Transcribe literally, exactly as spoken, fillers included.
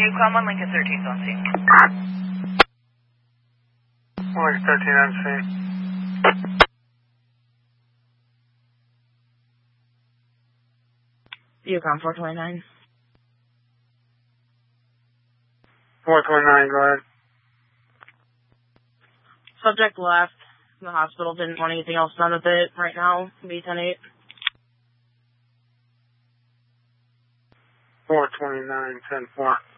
Yukon one, Lincoln thirteen on scene. Lincoln thirteen on scene. Yukon four twenty-nine. four twenty-nine, go ahead. Subject left. The hospital didn't want anything else done with it right now. B ten eight. four twenty-nine, ten four.